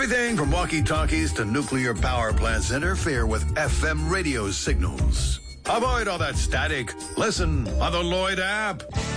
Everything from walkie-talkies to nuclear power plants interfere with FM radio signals. Avoid all that static. Listen on the Lloyd app.